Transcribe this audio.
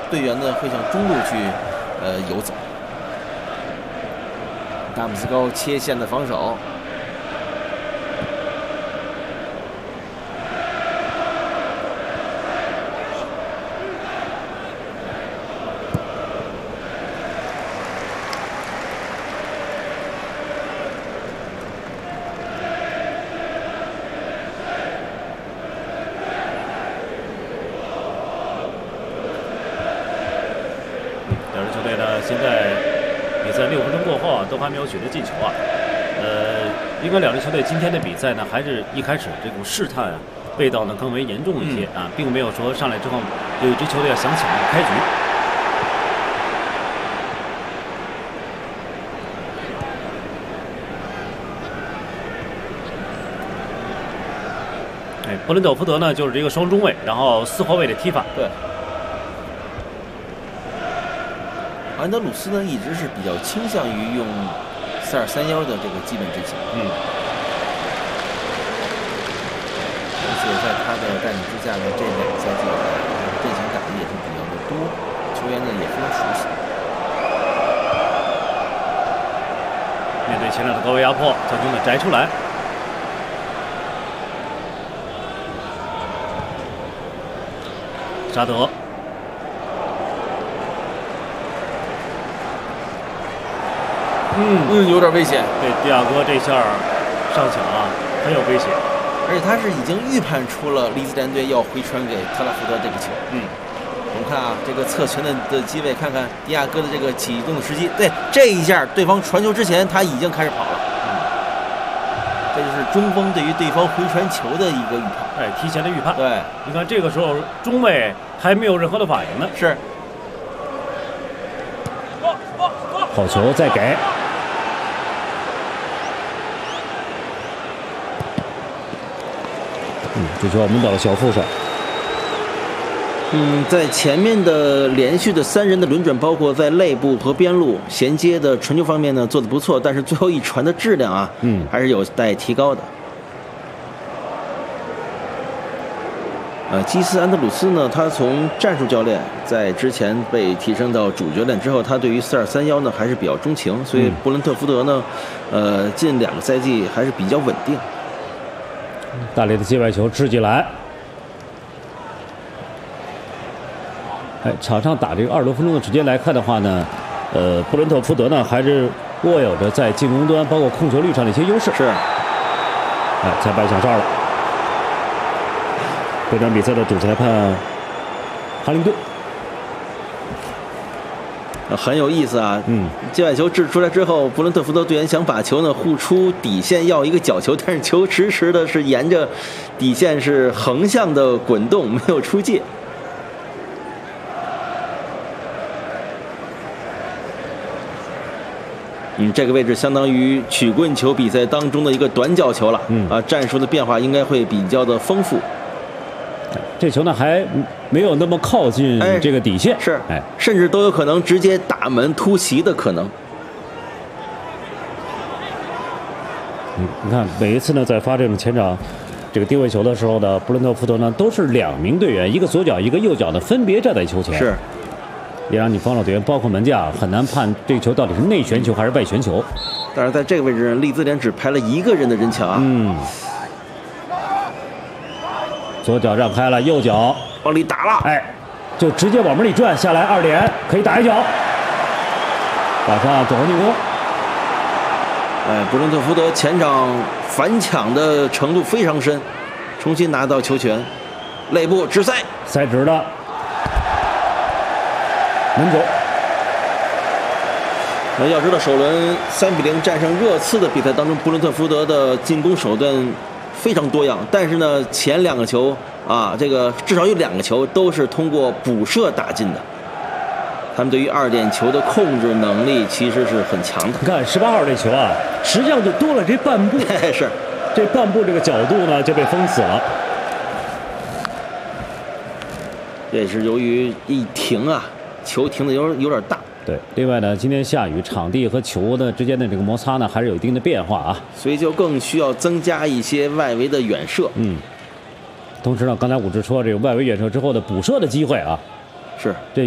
队员呢会向中路去游走。达姆斯高切线的防守。 两支球队呢，现在比赛6分钟过后啊，都还没有取得进球啊。应该两支球队今天的比赛呢，还是一开始这种试探啊，味道呢更为严重一些啊，并没有说上来之后有一支球队要想抢着开局。哎，布伦特福德呢就是这个双中卫，然后4后卫的踢法。 对。 安德鲁斯呢，一直是比较倾向于用4-2-3-1的这个基本阵型，而且在他的带领之下呢，这2个赛季阵型打的也是比较的多，球员呢也非常熟悉。 面对前场的高位压迫，将军呢摘出来。沙德。 有点危险。 对，迪亚哥这下上抢啊，很有危险。 而且他是已经预判出了利兹联队要回传给特拉福德这个球。我们看啊，这个侧拳的机位，看看迪亚哥的这个启动的时机。对，这一下对方传球之前他已经开始跑了。这就是中锋对于对方回传球的一个预判。 哎，提前的预判。 对， 你看这个时候中卫还没有任何的反应呢。 是。 好球，再给。 这球我们到了小副手。 在前面的连续的3人的轮转，包括在内部和边路衔接的传球方面呢，做得不错，但是最后一传的质量啊，还是有待提高的。基斯安德鲁斯呢，他从战术教练在之前被提升到主教练之后，他对于4-2-3-1呢还是比较钟情，所以布伦特福德呢，近2个赛季还是比较稳定。 大力的界外球掷进来，哎，场上打这个20多分钟的时间来看的话呢，布伦特福德呢还是握有着在进攻端包括控球率上的一些优势。 是， 哎，裁判响哨了。这场比赛的主裁判哈林顿。 很有意思啊，界外球掷出来之后，布伦特福德队员想把球呢护出底线，要一个角球，但是球迟迟的是沿着底线是横向的滚动，没有出界。这个位置相当于曲棍球比赛当中的一个短角球了，战术的变化应该会比较的丰富。 这球呢还没有那么靠近这个底线， 是，甚至都有可能直接打门突袭的可能。 你看每一次呢在发这种前场这个定位球的时候呢，布伦特福德呢都是2名队员，一个左脚一个右脚呢分别站在球前， 是， 也让你防守队员包括门将很难判这个球到底是内旋球还是外旋球。 但是在这个位置，利兹联只排了1个人的人墙啊。 左脚让开了，右脚往里打了， 哎，就直接往门里转下来，2点可以打一脚，马上走上进攻。 布伦特福德前场反抢的程度非常深，重新拿到球权，内部直塞， 塞直的门走。 要知道首轮3-0战胜热刺的比赛当中，布伦特福德的进攻手段非常多样，但是呢，前2个球啊，这个至少有2个球都是通过补射打进的。他们对于2点球的控制能力其实是很强的。 你看18号这球啊，实际上就多了这半步， 是这半步这个角度呢就被封死了。 这也是由于一停啊，球停的有点大。 对，另外呢，今天下雨，场地和球的之间的这个摩擦呢，还是有一定的变化啊， 所以就更需要增加一些外围的远射。 同时呢，刚才武志说这个外围远射之后的补射的机会啊， 是这。